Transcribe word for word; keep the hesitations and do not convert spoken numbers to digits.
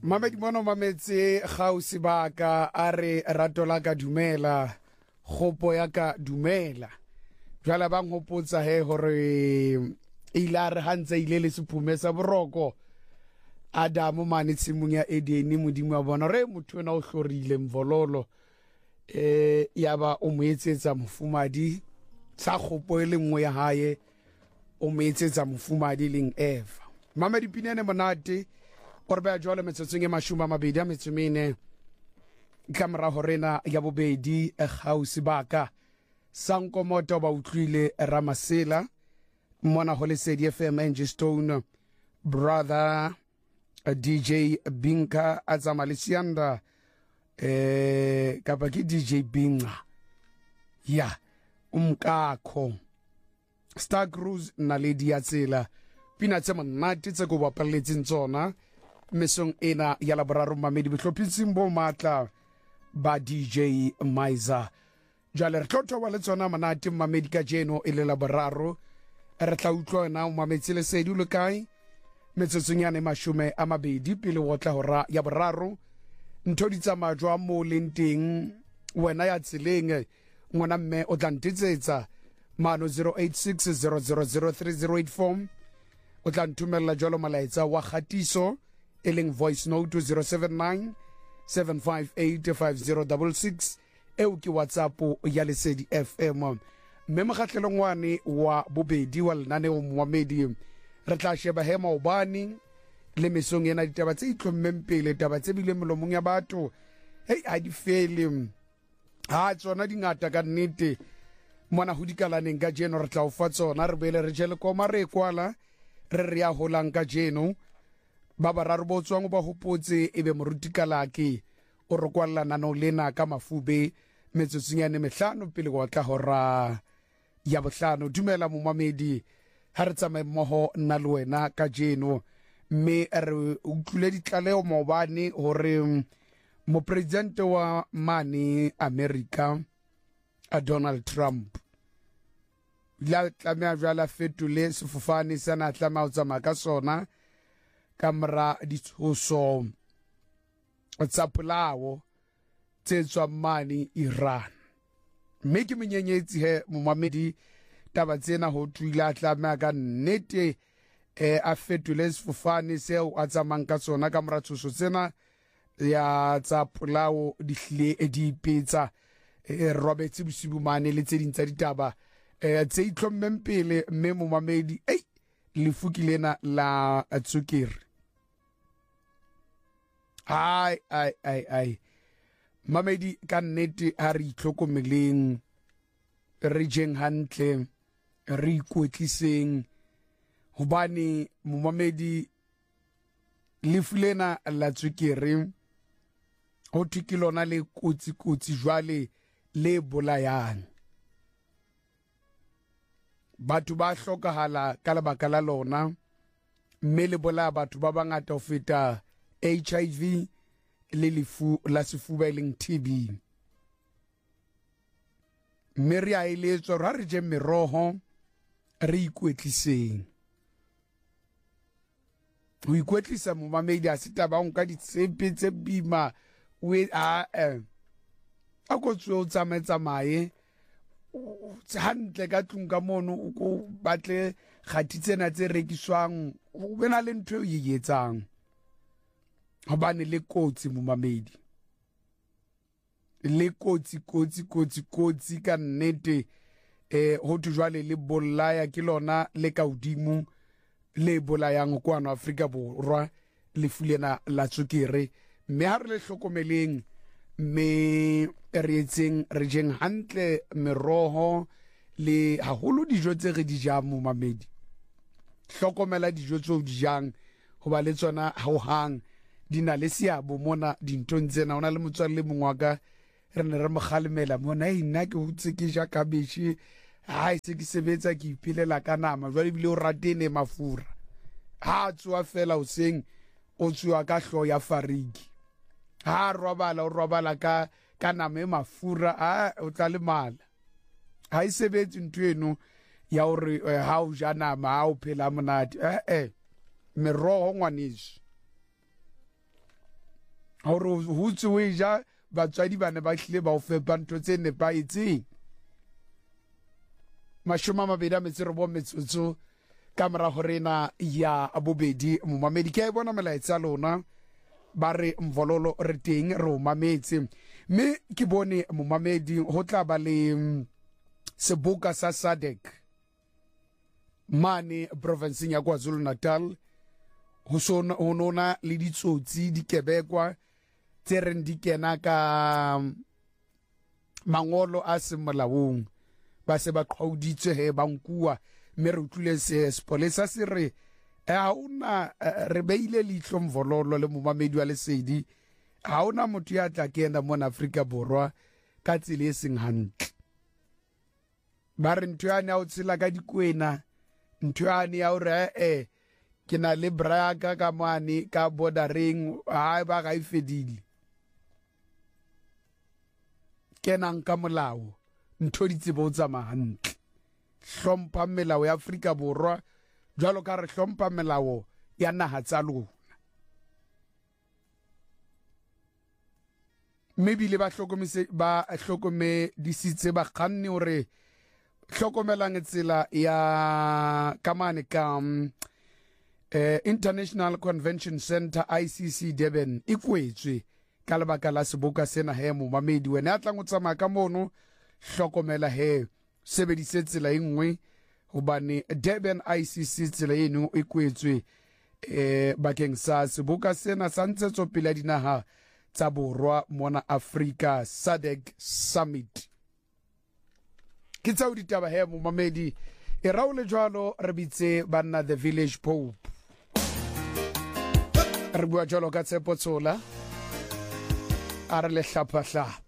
Mamedi mono mametse gausi baka a re rato la ka dumela gopo ya ka dumela jwala ba ngopotsa he hore ila re hantse ile le sephume sa boroko Adamu mane tsimong ya Edeni modimo wa bona re motho na o hlorile mvololo eh ya ba o moetsetsa mofumadi sa gopo e lengwe ya hae o moetsetsa mofumadi leng Eva Mamedi pinene monate gore ba jwale metsotsong e mashuma mabedi a metsomene kamera horena ya bobedi e gausi baka sanko moto ba utlwile Ramasela mona ho le Sedi F M Angie Stone brother D J Binka Azamalisianda eh kapa ke D J Binga ya umkakho Star Cruise na Lady ya tsela pina tsema nati tse go bapaletseng tsona mesong ena ya laboraro mamedi botlhophitsing bo matla ba D J Maiza jale re tlotho wa le tsona manati mamedi ka jeno e le laboraro re tla utlwa na mamedi le Sedi le kae metsotsonyane mashume a mabedi pele wotla hora ya boraro ntho di tsama jwa mo lenteng wena ya tseleng ngwana mme o tla ntitsetsa mano zero eight six zero zero zero three zero eight four o tla ntumella jalo malaetsa wa khatiso eleng voice note zero seven nine seven five eight five zero six six eo ke WhatsApp ya Lesedi F M mme mogatlelo ngwane wa bobedi wa lenane o moamedi re tla sheba hema obani le mesong ena ditaba tse itlhommeng pele taba tse bile molomong ya batho hey a di fele ha tsona dingata ka nnete mona ho dikalaneng ka jeno re tla o fa tsona re bele re jele koma re kwala re re ya holang ka jeno ba bararo bo tswang ba hopotse ebe morutikalake o re kwalla nano lena ka mafube metsotsinyane mehlano pele go tla hora ya bohlano dumela momamedi ha re tsamaye mmoho nna le wena ka jeno mme re utlwile ditlaleo maobane hore mopresidente wa mane America a Donald Trump la tlamea jwala fetole sefofane sana tlamea o tsamaya ka sona kamera ditshoso tsa polao tse tswang mane Iran mme ke menyenyetsi he momamedi taba tsena ho twila tlamea ka nnete eh a fetole sefofane seo a tsamang ka sona kamera tshoso tsena ya tsa polao di hle di pitsa Robert Busibumane le tse ding tsa ditaba eh tse itlhommeng pele mme momamedi ei le fukilena la tsukiri ai ai ai ai mamedi ka nnete a re itlhokomeleng re jeng hantle re ikwetliseng hobane momamedi le fulena la tsukiri ho tikilona le kutsi kutsi jwale le bolayang batho ba hlokahala ka lebaka la lona mme le bolaya batho ba bangata ho feta H I V le lefu la sefuba eleng T B mme re a eletswa ra re je meroho re ikwetliseng o ikwetlisa momamedi a sita ba nka ditsepe tse bima we a a go tswe o tsametsa mae hantle ka tlung ka mono o go batle khati tsena tse rekiswang o bena le ntwe o yetsang hobane le kotsi momamedi le kotsi kotsi kotsi kotsi ka nnete eh ho tjwale le bolaya ke lona le ka udimo le bolayang kwa Afrika Borwa le fulena la tsukere mme ha re le hlokomeleng me re etseng re jeng hantle meroho le haholo dijo tse re di jang momamedi hlokomela dijo tse o di jang hoba le tsona ho hang dina le siabo mona dinthong tsena ona le motswalle mongwaka re ne re moghalemela mona e nna ke utse ke ja kabeshi ha se ke sebetsa ke iphilela ka nama jwale bile o ratene mafura ha tswa fela o seng o tswa ka hlo ya fariki ha robala o robala ka ka nama e mafura a o tla le mala ha e sebetse ntweno ya hore ha o ja nama ha o phela monate eh eh meroho ngwaneso gore ho tsewe ja batswadi bane ba hlile ba o fepa ntho tse nepaetseng mashome a mabedi a metso re bo metsotso ka mora gore na ya bobedi momamedi ke a bona melaetsa lona ba re mvololo re teng re o mametse mme ke bone momamedi ho tla ba le seboka sa SADC mane province ya KwaZulu Natal ho sona ho nona le ditsotsi di kebekwa tse reng di kena ka mangolo a semolaong ba se ba qhauditswe he ba nkua mme re utlwile se sepolesa se re ha una re beile leihlo mvololo le momamedi wa lesedi ha una motho ya tla kena mo Afrika Borwa ka tsile seng hantle ba re ntho yana o tsela ka dikwena ntho yana ya ore eh ke na le braka ka mane ka bordereng ha ba ga ifedile kenang ka molao ntho di tsebo tsama hantle hlompha melao ya Afrika Borwa jwalo ka re hlompha melao ya naha tsa lona maybe le ba hlokomise ba hlokome disitse ba kganni hore hlokomelang tsela ya kamane ka eh, International Convention Center I C C Durban ikwetswe ka lebaka la seboka sena he momamedi wena a tlang o tsamaya ka mono hlokomela he sebedise tsela e nngwe hobane Durban I C C tsela eno e kwetswe eh bakeng sa seboka sena sa ntsetso pele dinaha tsa borwa mona Africa SADC Summit ke tsa o ditaba he momamedi e raole jwalo re bitse banna the village pope re bua jwalo ka Tshepo Tshola a re le hlapha hlapha